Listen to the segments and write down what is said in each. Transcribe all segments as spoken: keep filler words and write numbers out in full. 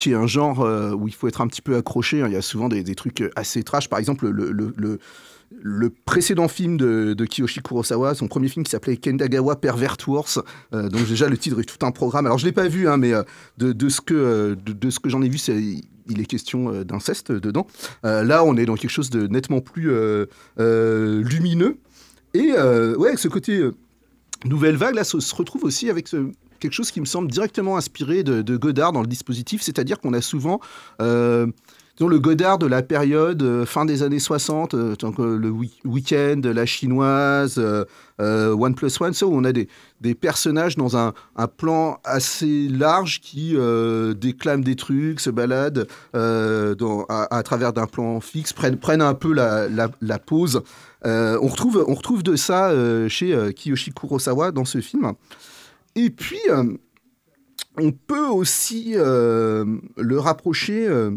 qui est un genre euh, où il faut être un petit peu accroché. Hein. Il y a souvent des, des trucs assez trash. Par exemple, le, le, le, le précédent film de, de Kiyoshi Kurosawa, son premier film qui s'appelait Kendagawa Pervert Wars. Euh, donc déjà, le titre est tout un programme. Alors, je ne l'ai pas vu, hein, mais euh, de, de ce que, euh, de, de ce que j'en ai vu, c'est, il est question euh, d'inceste dedans. Euh, là, on est dans quelque chose de nettement plus euh, euh, lumineux. Et euh, ouais, ce côté euh, nouvelle vague, là, se, se retrouve aussi avec ce quelque chose qui me semble directement inspiré de, de Godard dans le dispositif, c'est-à-dire qu'on a souvent euh, disons, le Godard de la période euh, fin des années soixante, euh, donc, euh, le week- Week-end, la chinoise, euh, euh, One Plus One, ça, où on a des, des personnages dans un, un plan assez large qui euh, déclament des trucs, se baladent euh, dans, à, à travers d'un plan fixe, prennent, prennent un peu la, la, la pause. Euh, on, retrouve, on retrouve de ça euh, chez euh, Kiyoshi Kurosawa dans ce film. Et puis, euh, on peut aussi euh, le rapprocher euh,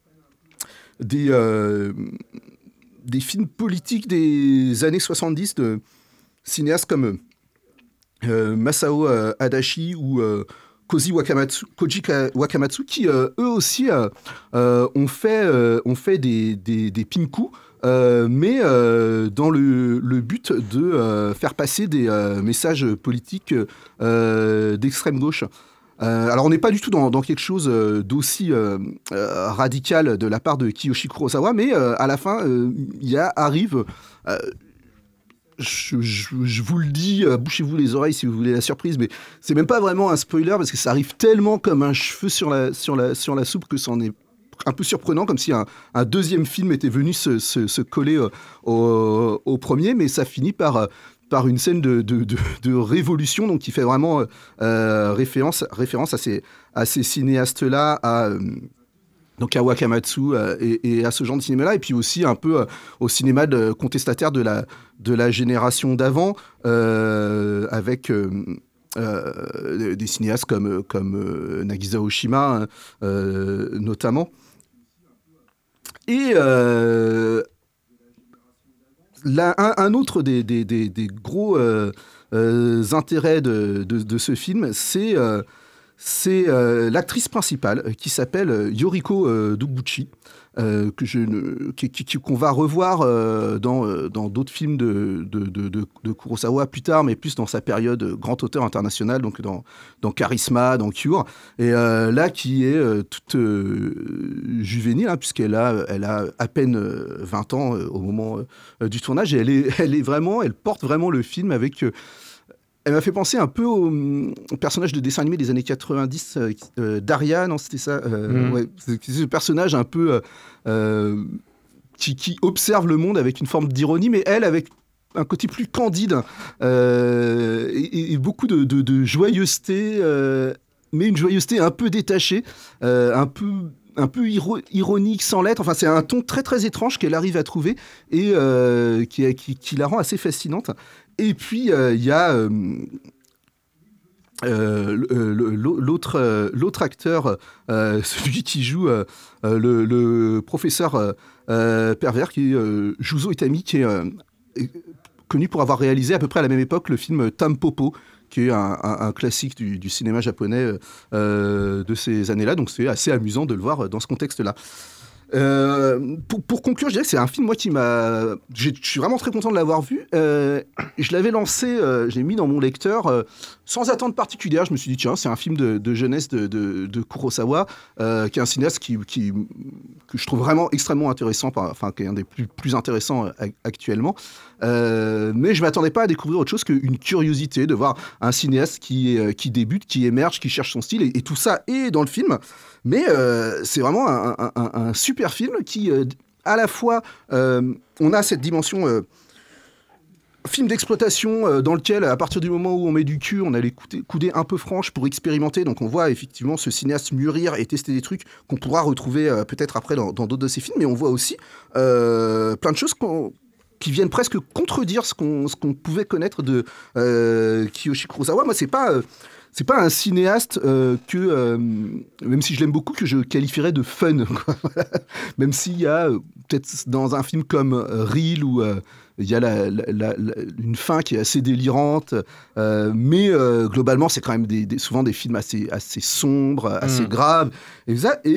des, euh, des films politiques des années soixante-dix de cinéastes comme euh, Masao euh, Adachi ou euh, Koji Wakamatsu, Koji Wakamatsu qui, euh, eux aussi, euh, euh, ont fait, euh, ont fait des, des, des pinku, euh, mais euh, dans le, le but de euh, faire passer des euh, messages politiques euh, d'extrême gauche. Euh, alors on n'est pas du tout dans, dans quelque chose euh, d'aussi euh, euh, radical de la part de Kiyoshi Kurosawa, mais euh, à la fin, euh, il y a, arrive... Euh, je, je, je vous le dis, euh, bouchez-vous les oreilles si vous voulez la surprise, mais c'est même pas vraiment un spoiler parce que ça arrive tellement comme un cheveu sur la, sur la, sur la soupe que c'en est un peu surprenant, comme si un, un deuxième film était venu se, se, se coller euh, au, au premier, mais ça finit par, euh, par une scène de, de, de, de révolution, donc qui fait vraiment euh, référence, référence à ces, à ces cinéastes-là, à... Euh, donc à Wakamatsu euh, et, et à ce genre de cinéma-là, et puis aussi un peu euh, au cinéma de, contestataire de la, de la génération d'avant, euh, avec euh, euh, des cinéastes comme, comme euh, Nagisa Oshima, euh, notamment. Et euh, là, un, un autre des, des, des, des gros euh, euh, intérêts de, de, de ce film, c'est... Euh, C'est euh, l'actrice principale euh, qui s'appelle euh, Yoriko euh, Doguchi, euh, que je ne, qui, qui, qui, qu'on va revoir euh, dans, euh, dans d'autres films de, de, de, de, de Kurosawa plus tard, mais plus dans sa période euh, grand auteur international, donc dans, dans Charisma, dans Cure, et euh, là qui est euh, toute euh, juvénile, hein, puisqu'elle a, elle a à peine euh, vingt ans euh, au moment euh, du tournage, et elle est, elle est vraiment, elle porte vraiment le film avec... Euh, Elle m'a fait penser un peu au, au personnage de dessin animé des années quatre-vingt-dix, euh, euh, Daria, non, c'était ça euh, Mm. ouais, c'est, c'est ce personnage un peu euh, euh, qui, qui observe le monde avec une forme d'ironie, mais elle, avec un côté plus candide euh, et, et beaucoup de, de, de joyeuseté, euh, mais une joyeuseté un peu détachée, euh, un peu... un peu iro- ironique sans l'être. Enfin, c'est un ton très très étrange qu'elle arrive à trouver et euh, qui, qui, qui la rend assez fascinante. Et puis, il euh, y a euh, euh, l'autre, euh, l'autre acteur, euh, celui qui joue euh, le, le professeur euh, euh, pervers, qui est euh, Juzo Itami, qui est euh, connu pour avoir réalisé à peu près à la même époque le film Tampopo, qui est un, un, un classique du, du cinéma japonais euh, de ces années-là. Donc c'est assez amusant de le voir dans ce contexte-là. Euh, pour, pour conclure, je dirais que c'est un film moi qui m'a. Je suis vraiment très content de l'avoir vu. Euh, je l'avais lancé, euh, j'ai mis dans mon lecteur euh, sans attente particulière. Je me suis dit tiens, c'est un film de, de jeunesse de, de, de Kurosawa, euh, qui est un cinéaste qui, qui que je trouve vraiment extrêmement intéressant, enfin qui est un des plus, plus intéressants euh, actuellement. Euh, mais je m'attendais pas à découvrir autre chose qu'une curiosité de voir un cinéaste qui, euh, qui débute, qui émerge, qui cherche son style, et, et tout ça est dans le film. Mais euh, c'est vraiment un, un, un, un super film qui, euh, à la fois, euh, on a cette dimension euh, film d'exploitation euh, dans lequel, à partir du moment où on met du cul, on a les coudées un peu franches pour expérimenter. Donc on voit effectivement ce cinéaste mûrir et tester des trucs qu'on pourra retrouver euh, peut-être après dans, dans d'autres de ses films. Mais on voit aussi euh, plein de choses qu'on... qui viennent presque contredire ce qu'on, ce qu'on pouvait connaître de euh, Kiyoshi Kurosawa. Moi, c'est pas... Euh, c'est pas un cinéaste euh, que, euh, même si je l'aime beaucoup, que je qualifierais de fun. Quoi. Même s'il y a, euh, peut-être dans un film comme euh, Reel ou, euh, il y a la, la, la, la, une fin qui est assez délirante, euh, mais euh, globalement, c'est quand même des, des, souvent des films assez, assez sombres, assez mmh. graves. Et, ça, et